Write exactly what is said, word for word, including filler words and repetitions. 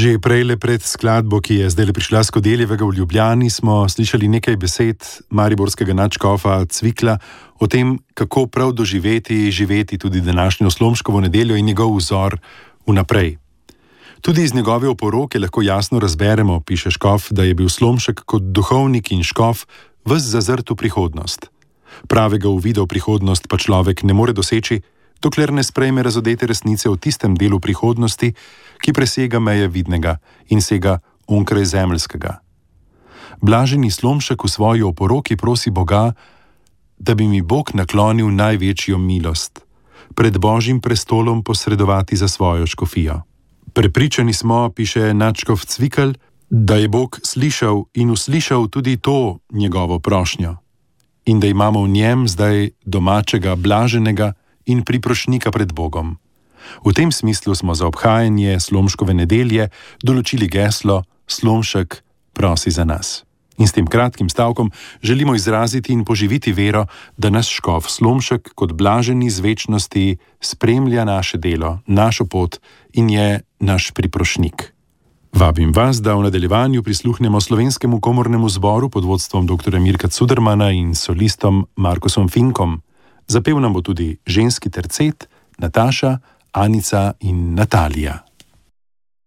Že prejle pred skladbo, ki je zdaj prišla z Kodeljevega v Ljubljani, smo slišali nekaj besed mariborskega nadškofa Cvikla o tem, kako prav doživeti, živeti tudi današnjo Slomškovo nedeljo in njegov vzor vnaprej. Tudi iz njegove oporoke lahko jasno razberemo, piše škof, da je bil Slomšek kot duhovnik in škof ves zazrt v prihodnost. Pravega uvida v prihodnost pa človek ne more doseči, dokler ne sprejme razodete resnice o tistem delu prihodnosti, ki presega meje vidnega in sega onkraj zemeljskega. Blaženi Slomšek v svoji oporoki prosi Boga, da bi mi Bog naklonil največjo milost, pred Božjim prestolom posredovati za svojo škofijo. Prepričani smo, piše nadškof Cvikl, da je Bog slišal in uslišal tudi to njegovo prošnjo in da imamo v njem zdaj domačega, blaženega in priprošnika pred Bogom. V tem smislu smo za obhajanje Slomškove nedelje določili geslo Slomšek prosi za nas. In s tem kratkim stavkom želimo izraziti in poživiti vero, da nas škof Slomšek kot blaženi z večnosti spremlja naše delo, našo pot in je naš priprošnik. Vabim vas, da v nadaljevanju prisluhnemo slovenskemu komornemu zboru pod vodstvom doktorja Mirka Cudermana in solistom Markusom Finkom. Zapel nam bo tudi ženski tercet, Nataša, Anica in Natalija.